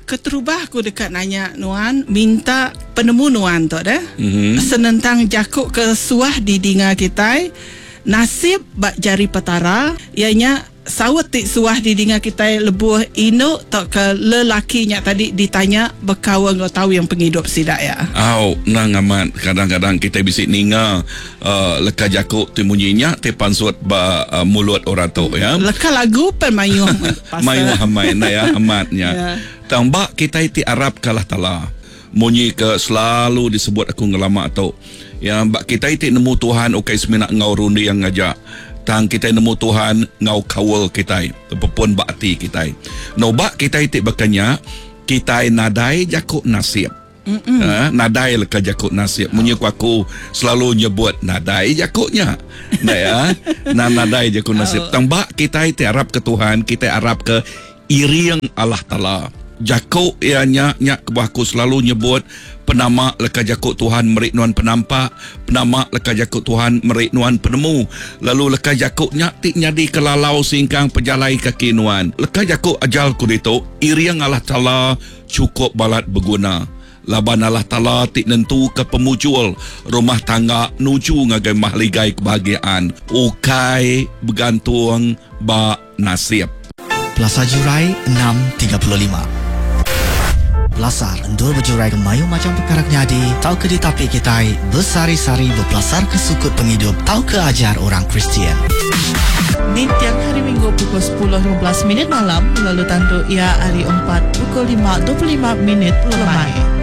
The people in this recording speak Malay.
keterubah aku dekat nanya Nuan, minta penemu Nuan tu dah. Senentang jakuk ke suah di dinga kita, nasib bak jari petara, ianya sawat tik suah di dinga kita lebuh ino tak ke lelakinya tadi ditanya berkawan kau tahu yang penghidup sidak ya. Nang amat kadang-kadang kita bisik ninga leka jakuk timunyinya te pansut ba mulut orang tu ya. Leka lagu permayuh mayuh hamai na ya amatnya. Tambah kita iti Arab kalah tala. Munyi ke selalu disebut aku ngelama tu. Ya bak kita iti nemu Tuhan okai semena ngau rundi yang ngajak. Tang kita nemu Tuhan ngau kawal kita pepun bakti kita. No bak kita iti bakanya kita nadai jakuk nasib. Nadai leka jakuk nasib. Munyi aku selalu nyebut nadai jakuknya. Nah ya, nadai jakuk nasib. Tang bak kita iti Arab ke Tuhan, kita Arab ke iriang Allah Taala. Jakuk ianya nyak kebahaku selalu nyebut penama leka jakuk Tuhan merik nuan penampak, penama leka jakuk Tuhan merik nuan penemu, lalu leka jakuk nyak tik nyadi kelalau singkang pejalai kaki nuan. Leka jakuk ajal kudito iriang Allah Taala cukup balat berguna. Laban Allah Taala tik nentu ke pemujul rumah tangga nuju ngagai mahligai kebahagiaan. Ukai bergantung ba nasib. Plaza Jurai 6.35. Belasar endul berjurai ke mayu macam perkara nyadi. Tahu ke ditapi kita bersari-sari berpelasar ke sukut penghidup. Tahu ke ajar orang Kristian. Di tiap hari Minggu pukul 10.15 malam, lalu tandu ia hari 4 pukul 5.25 lemai.